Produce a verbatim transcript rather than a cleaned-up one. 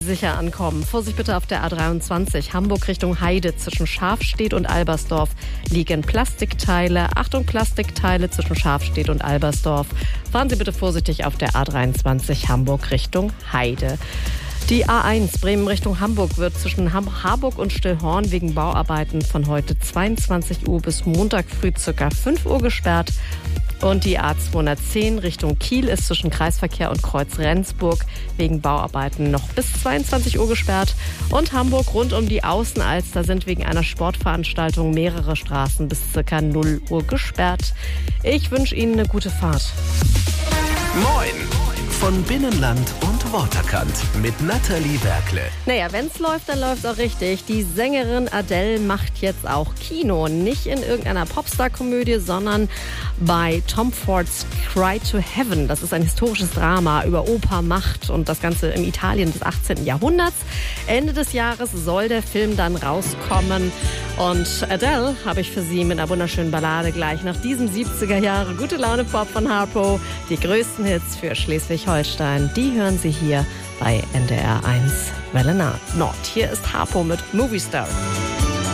Sicher ankommen. Vorsicht bitte auf der A dreiundzwanzig. Hamburg Richtung Heide zwischen Schafstedt und Albersdorf liegen Plastikteile. Achtung, Plastikteile zwischen Schafstedt und Albersdorf. Fahren Sie bitte vorsichtig auf der A dreiundzwanzig Hamburg Richtung Heide. Die A eins Bremen Richtung Hamburg wird zwischen Harburg und Stillhorn wegen Bauarbeiten von heute zweiundzwanzig Uhr bis Montag früh ca. fünf Uhr gesperrt. Und die A zweihundertzehn Richtung Kiel ist zwischen Kreisverkehr und Kreuz Rendsburg wegen Bauarbeiten noch bis zweiundzwanzig Uhr gesperrt. Und Hamburg rund um die Außenalster sind wegen einer Sportveranstaltung mehrere Straßen bis ca. null Uhr gesperrt. Ich wünsche Ihnen eine gute Fahrt. Moin! Von Binnenland und Waterkant mit Nathalie Werkle. Naja, wenn's läuft, dann läuft's auch richtig. Die Sängerin Adele macht jetzt auch Kino. Nicht in irgendeiner Popstar-Komödie, sondern bei Tom Fords Cry to Heaven. Das ist ein historisches Drama über Oper, Macht und das Ganze im Italien des achtzehnten Jahrhunderts. Ende des Jahres soll der Film dann rauskommen. Und Adele habe ich für Sie mit einer wunderschönen Ballade gleich nach diesem siebziger Jahre Gute Laune Pop von Harpo. Die größten Hits für Schleswig-Holstein, die hören Sie hier bei N D R eins Welle Nord. Hier ist Harpo mit Movie Star.